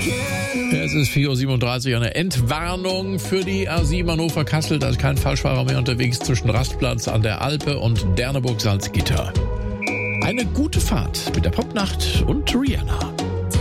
Es ist 4.37 Uhr, eine Entwarnung für die A7 Hannover-Kassel. Da ist kein Falschfahrer mehr unterwegs zwischen Rastplatz an der Alpe und Derneburg-Salzgitter. Eine gute Fahrt mit der Popnacht und Rihanna.